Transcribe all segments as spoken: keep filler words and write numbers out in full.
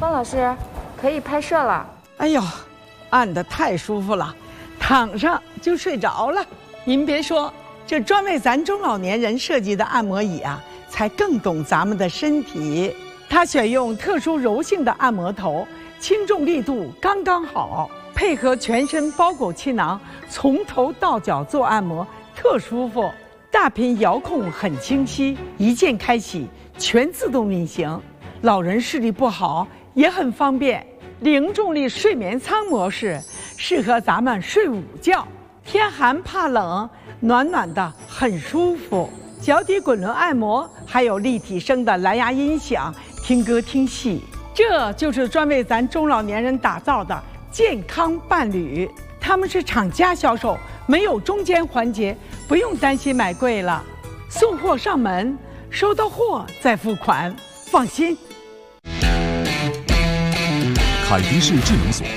方老师，可以拍摄了。 哎呦，按得太舒服了，躺上就睡着了。您别说，这专为咱中老年人设计的按摩椅啊，才更懂咱们的身体。它选用特殊柔性的按摩头，轻重力度刚刚好，配合全身包裹气囊，从头到脚做按摩，特舒服。大屏遥控很清晰，一键开启，全自动运行。老人视力不好也很方便。零重力睡眠舱模式适合咱们睡午觉，天寒怕冷，暖暖的很舒服。脚底滚轮按摩，还有立体声的蓝牙音响，听歌听戏。这就是专为咱中老年人打造的健康伴侣。他们是厂家销售，没有中间环节，不用担心买贵了。送货上门，收到货再付款，放心。 凯迪仕智能锁。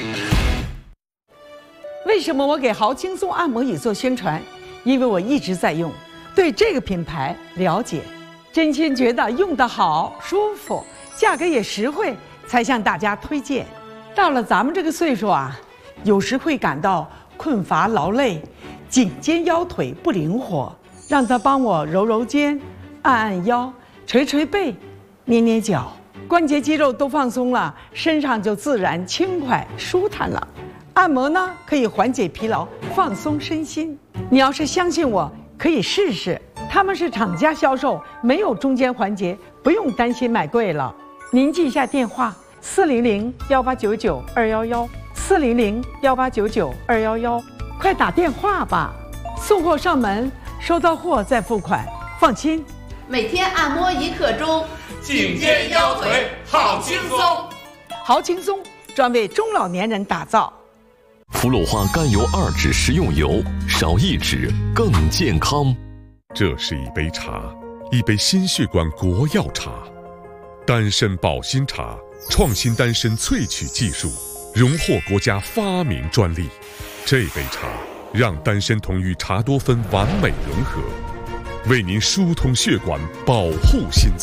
为什么我给豪轻松按摩椅做宣传？因为我一直在用，对这个品牌了解，真心觉得用得好、舒服，价格也实惠，才向大家推荐。到了咱们这个岁数啊，有时会感到困乏劳累，颈肩腰腿不灵活，让他帮我揉揉肩，按按腰，捶捶背，捏捏脚，关节肌肉都放松了，身上就自然轻快舒坦了。按摩呢，可以缓解疲劳，放松身心。你要是相信我，可以试试。他们是厂家销售，没有中间环节，不用担心买贵了。您记一下电话：四零零幺八九九二幺幺，四零零幺八九九二幺幺，快打电话吧！送货上门，收到货再付款，放心。 每天按摩一刻钟， 颈肩腰腿好轻松。 好轻松，专为中老年人打造。 福禄花甘油二酯食用油，少一酯更健康。 这是一杯茶，一杯心血管国药茶，丹参保心茶，创新丹参萃取技术，荣获国家发明专利。这杯茶让丹参酮与茶多酚完美融合，为您疏通血管，保护心脏。